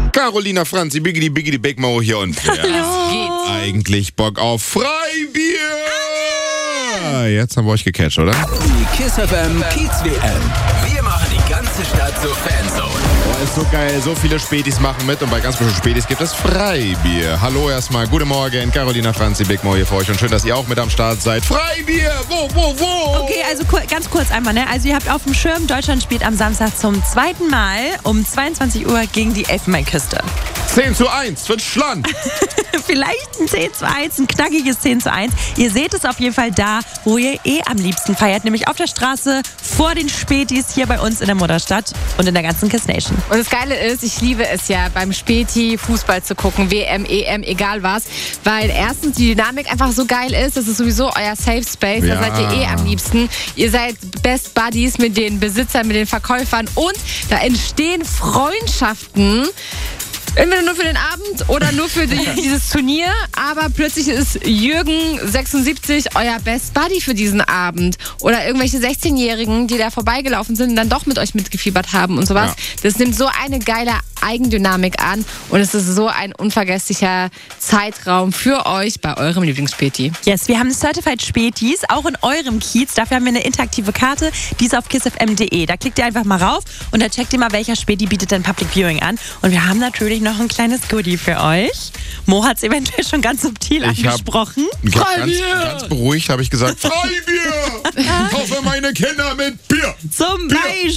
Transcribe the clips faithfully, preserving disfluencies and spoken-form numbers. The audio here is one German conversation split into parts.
Carolina Franzi, Biggity Biggity Big Mo hier und wer Hallo. eigentlich Bock auf Freibier? Jetzt haben wir euch gecatcht, oder? Die KISS F M Kiez W M. Wir machen die ganze Stadt zur Fanzone. Boah, ist so geil. So viele Spätis machen mit und bei ganz vielen Spätis gibt es Freibier. Hallo erstmal, guten Morgen. Carolina Franzi, Big Mo hier für euch und schön, dass ihr auch mit am Start seid. Freibier! Wo, wo, wo? Okay, also kur- ganz kurz einmal, ne? Also ihr habt auf dem Schirm, Deutschland spielt am Samstag zum zweiten Mal um zweiundzwanzig Uhr gegen die Elfenbeinküste. zehn zu eins für Schland. Vielleicht ein zehn zu eins, ein knackiges zehn zu eins. Ihr seht es auf jeden Fall da, wo ihr eh am liebsten feiert, nämlich auf der Straße, vor den Spätis, hier bei uns in der Mutterstadt und in der ganzen KISS Nation. Und das Geile ist, ich liebe es ja, beim Späti Fußball zu gucken, W M, E M, egal was, weil erstens die Dynamik einfach so geil ist, das ist sowieso euer Safe Space, Ja. da seid ihr eh am liebsten. Ihr seid Best Buddies mit den Besitzern, mit den Verkäufern und da entstehen Freundschaften. Entweder nur für den Abend oder nur für die, dieses Turnier. Aber plötzlich ist Jürgen sechsundsiebzig euer Best Buddy für diesen Abend. Oder irgendwelche sechzehnjährigen, die da vorbeigelaufen sind und dann doch mit euch mitgefiebert haben und sowas. Ja. Das nimmt so eine geile Eigendynamik an. Und es ist so ein unvergesslicher Zeitraum für euch bei eurem Lieblingsspäti. Yes, wir haben Certified Spätis, auch in eurem Kiez. Dafür haben wir eine interaktive Karte, die ist auf kiss f m punkt de. Da klickt ihr einfach mal rauf und da checkt ihr mal, welcher Späti bietet denn Public Viewing an. Und wir haben natürlich noch ein kleines Goodie für euch. Mo hat es eventuell schon ganz subtil Ich hab- angesprochen. Ganz, ganz beruhigt habe ich gesagt, Freibier! Kaufe meine Kinder mit Bier! Zum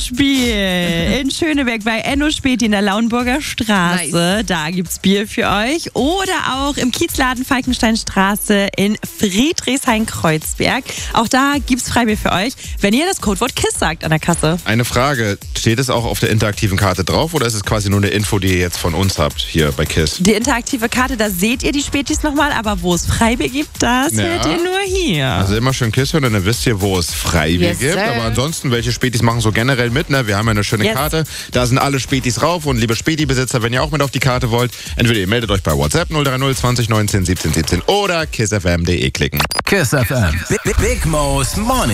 Beispiel in Schöneberg bei Enno Späti in der Lauenburger Straße. Da gibt's Bier für euch. Oder auch im Kiezladen Falkensteinstraße in Friedrichshain-Kreuzberg. Auch da gibt's Freibier für euch, wenn ihr das Codewort KISS sagt an der Kasse. Eine Frage, steht es auch auf der interaktiven Karte drauf oder ist es quasi nur eine Info, die ihr jetzt von uns habt, hier bei KISS? Die interaktive Karte, da seht ihr die Spätis nochmal, aber wo es Freibier gibt, das Ja. hört ihr nur hier. Also immer schön KISS hören, dann wisst ihr, wo es Freibier Yes, gibt. sir. Aber ansonsten, welche Spätis machen so generell mit? Ne? Wir haben ja eine schöne Yes. Karte. Da sind alle Spätis rauf. Und liebe Späti-Besitzer, wenn ihr auch mit auf die Karte wollt, entweder ihr meldet euch bei WhatsApp null drei null zwanzig neunzehn siebzehn siebzehn oder kiss f m punkt de klicken. KISS F M. Big, Big Mo's Morning.